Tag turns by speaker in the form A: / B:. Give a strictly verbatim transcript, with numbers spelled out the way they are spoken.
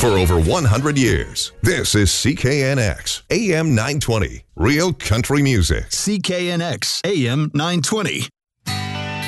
A: for over one hundred years. This is C K N X, A M nine twenty, Real Country Music.
B: C K N X, A M nine twenty.